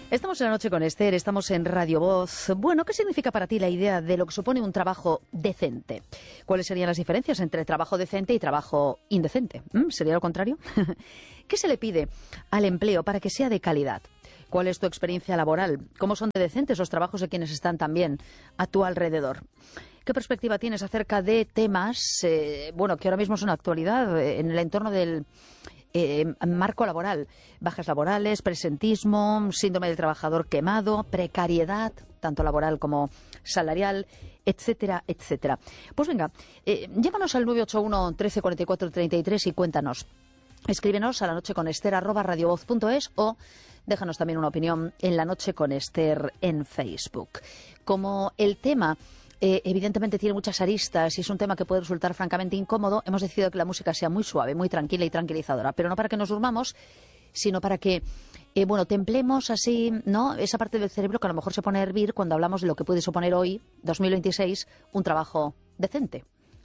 Estamos en la noche con Esther, estamos en Radio Voz. Bueno, ¿qué significa para ti la idea de lo que supone un trabajo decente? ¿Cuáles serían las diferencias entre trabajo decente y trabajo indecente? ¿Sería lo contrario? ¿Qué se le pide al empleo para que sea de calidad? ¿Cuál es tu experiencia laboral? ¿Cómo son de decentes los trabajos de quienes están también a tu alrededor? ¿Qué perspectiva tienes acerca de temas que ahora mismo son actualidad en el entorno del marco laboral? Bajas laborales, presentismo, síndrome del trabajador quemado, precariedad, tanto laboral como salarial, etcétera, etcétera. Pues venga, llámanos al 981 13 44 33 y cuéntanos. Escríbenos a lanocheconester@radiovoz.es o déjanos también una opinión en La Noche con Esther en Facebook. Como el tema evidentemente tiene muchas aristas y es un tema que puede resultar francamente incómodo, hemos decidido que la música sea muy suave, muy tranquila y tranquilizadora, pero no para que nos durmamos, sino para que templemos así, ¿no?, esa parte del cerebro que a lo mejor se pone a hervir cuando hablamos de lo que puede suponer hoy, 2026, un trabajo decente.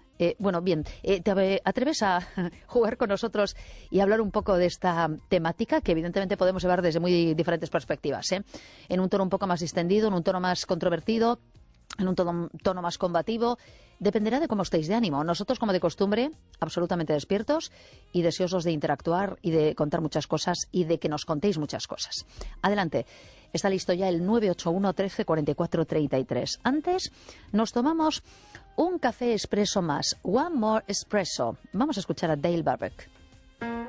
¿Te atreves a jugar con nosotros y hablar un poco de esta temática que evidentemente podemos llevar desde muy diferentes perspectivas, en un tono un poco más distendido, en un tono más controvertido, en un tono más combativo? Dependerá de cómo estéis de ánimo. Nosotros, como de costumbre, absolutamente despiertos y deseosos de interactuar y de contar muchas cosas y de que nos contéis muchas cosas. Adelante. Está listo ya el 981 13 44 33. Antes nos tomamos un café expreso más. One more espresso. Vamos a escuchar a Dale Brubeck.